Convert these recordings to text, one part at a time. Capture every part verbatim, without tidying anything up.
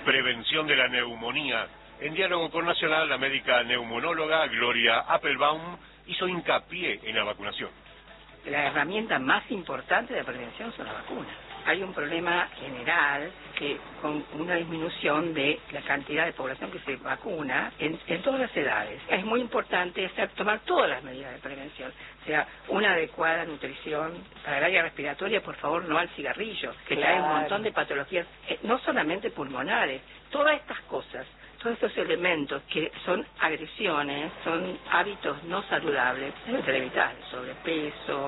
prevención de la neumonía. En diálogo con Nacional, la médica neumonóloga Gloria Appelbaum hizo hincapié en la vacunación. La herramienta más importante de prevención son las vacunas. Hay un problema general que con una disminución de la cantidad de población que se vacuna en, en todas las edades. Es muy importante hacer, tomar todas las medidas de prevención, o sea, una adecuada nutrición para el área respiratoria, por favor, no al cigarrillo, que trae un montón de patologías, eh, no solamente pulmonares, todas estas cosas. Todos estos elementos que son agresiones, son hábitos no saludables, deben ser evitados, sobrepeso.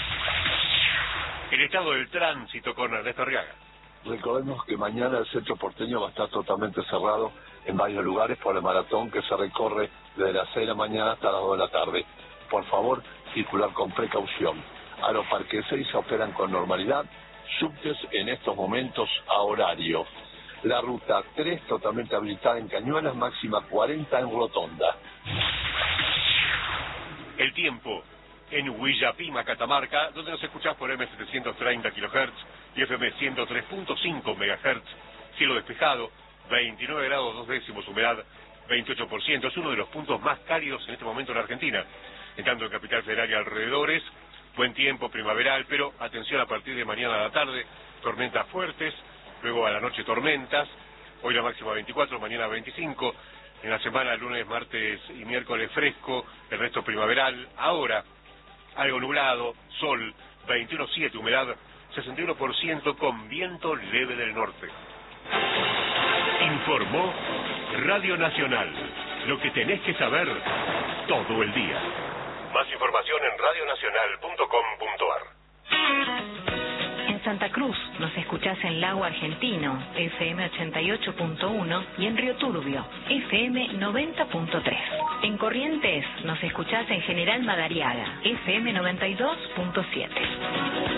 El estado del tránsito con Ernesto Arriaga. Recordemos que mañana el centro porteño va a estar totalmente cerrado en varios lugares por el maratón que se recorre desde las seis de la mañana hasta las dos de la tarde. Por favor, circular con precaución. Aeroparque seis operan con normalidad, subtes en estos momentos a horario. La ruta tres totalmente habilitada en Cañuelas, máxima cuarenta en Rotonda. El tiempo en Huillapima, Catamarca, donde nos escuchás por eme setecientos treinta kilohertz y efe eme ciento tres punto cinco megahertz. Cielo despejado, veintinueve grados dos décimos, humedad veintiocho por ciento. Es uno de los puntos más cálidos en este momento en Argentina. En tanto en Capital Federal y alrededores, buen tiempo primaveral, pero atención a partir de mañana a la tarde, tormentas fuertes. Luego a la noche tormentas, hoy la máxima veinticuatro, mañana veinticinco, en la semana lunes, martes y miércoles fresco, el resto primaveral, ahora algo nublado, sol, veintiuno punto siete, humedad sesenta y uno por ciento con viento leve del norte. Informó Radio Nacional, lo que tenés que saber todo el día. Más información en radio nacional punto com punto ar. En Santa Cruz nos escuchás en Lago Argentino, efe eme ochenta y ocho punto uno, y en Río Turbio, efe eme noventa punto tres. En Corrientes nos escuchás en General Madariaga, efe eme noventa y dos punto siete.